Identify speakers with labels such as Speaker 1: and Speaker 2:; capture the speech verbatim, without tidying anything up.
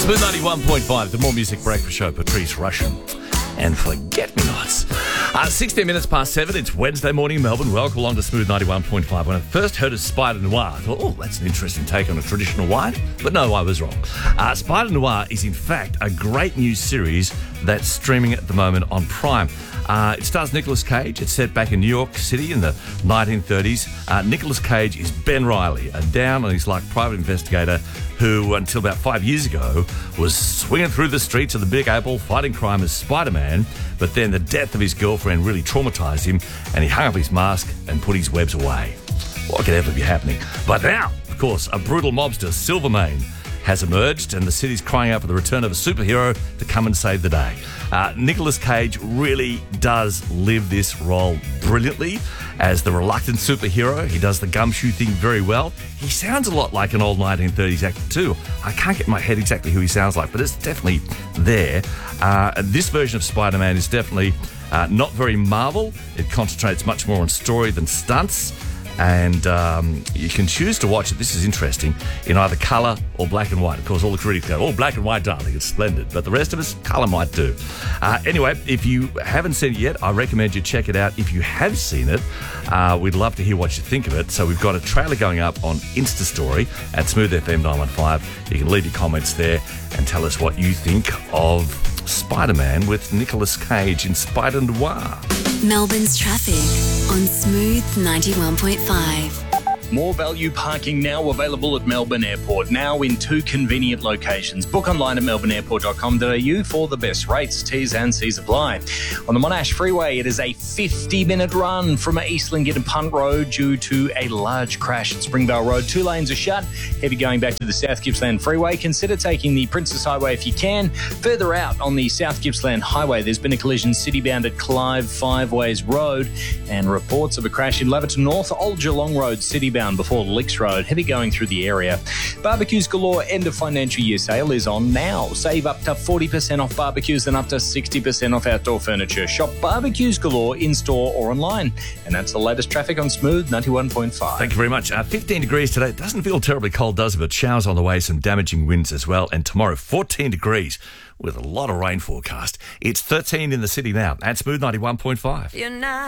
Speaker 1: Smooth ninety-one point five, the More Music Breakfast Show, Patrice Rushen and Forget-Me-Nots. Uh, sixteen minutes past seven, it's Wednesday morning in Melbourne. Welcome along to Smooth ninety-one point five. When I first heard of Spider Noir, I thought, oh, that's an interesting take on a traditional wine. But no, I was wrong. Uh, Spider Noir is, in fact, a great new series that's streaming at the moment on Prime. Uh, it stars Nicolas Cage. It's set back in New York City in the nineteen thirties. Uh, Nicolas Cage is Ben Riley, a down-on-his-luck private investigator who, until about five years ago, was swinging through the streets of the Big Apple fighting crime as Spider-Man, but then the death of his girlfriend really traumatised him and he hung up his mask and put his webs away. What could ever be happening? But now, of course, a brutal mobster, Silvermane, has emerged and the city's crying out for the return of a superhero to come and save the day. Uh, Nicolas Cage really does live this role brilliantly as the reluctant superhero. He does the gumshoe thing very well. He sounds a lot like an old nineteen thirties actor too. I can't get in my head exactly who he sounds like, but it's definitely there. Uh, this version of Spider-Man is definitely uh, not very Marvel. It concentrates much more on story than stunts. And um, you can choose to watch it, this is interesting, in either colour or black and white. Of course, all the critics go, oh, black and white, darling, it's splendid. But the rest of us, colour might do. Uh, anyway, if you haven't seen it yet, I recommend you check it out. If you have seen it, uh, we'd love to hear what you think of it. So we've got a trailer going up on Insta Story at Smooth F M nine one five. You can leave your comments there and tell us what you think of Spider-Man with Nicolas Cage in Spider Noir.
Speaker 2: Melbourne's traffic on Smooth ninety-one point five.
Speaker 3: More value parking now available at Melbourne Airport, now in two convenient locations. Book online at melbourne airport dot com dot a u for the best rates. T's and C's apply. On the Monash Freeway, it is a fifty-minute run from East Lingard and Punt Road due to a large crash at Springvale Road. Two lanes are shut. Heavy going back to the South Gippsland Freeway. Consider taking the Princess Highway if you can. Further out on the South Gippsland Highway, there's been a collision city-bound at Clive Five Ways Road and reports of a crash in Laverton North, Old Geelong Road, city-bound before Licks Road, heavy going through the area. Barbecues Galore end of financial year sale is on now. Save up to forty percent off barbecues and up to sixty percent off outdoor furniture. Shop Barbecues Galore in-store or online. And that's the latest traffic on Smooth ninety-one point five.
Speaker 1: Thank you very much. Uh, fifteen degrees today. It doesn't feel terribly cold, does it? But showers on the way, some damaging winds as well. And tomorrow, fourteen degrees with a lot of rain forecast. It's thirteen in the city now. At Smooth ninety-one point five. You're not